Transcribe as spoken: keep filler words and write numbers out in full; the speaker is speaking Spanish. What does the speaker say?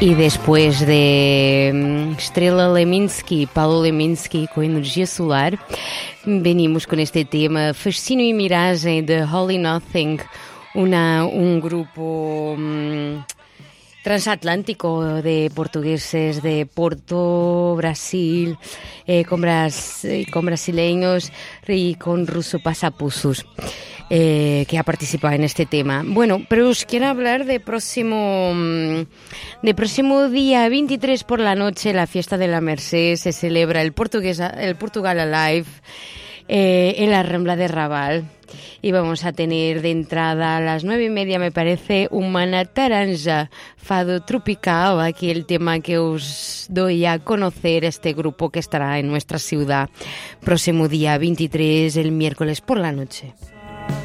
Y después de Estrela Leminski, Paulo Leminski com Energia Solar, venimos con este tema Fascínio e Miragem de Holy Nothing, una, un grupo um, transatlántico de portugueses de Porto, Brasil, eh, con, bras, eh, con brasileños y con ruso pasapusus. Eh, que ha participado en este tema. Bueno, pero os quiero hablar de próximo de próximo día veintitrés por la noche, la fiesta de la Merced, se celebra el, portuguesa, el Portugal Alive eh, en la Rambla de Raval. Y vamos a tener de entrada a las nueve y media, me parece, Humana Taranja, Fado Tropical, aquí el tema que os doy a conocer, este grupo que estará en nuestra ciudad próximo día veintitrés, el miércoles por la noche.